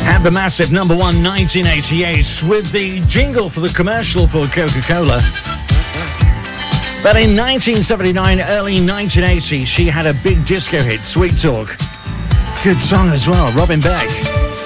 Had the massive number one 1988 with the jingle for the commercial for Coca-Cola. But in 1979, early 1980, she had a big disco hit, Sweet Talk. Good song as well, Robin Beck.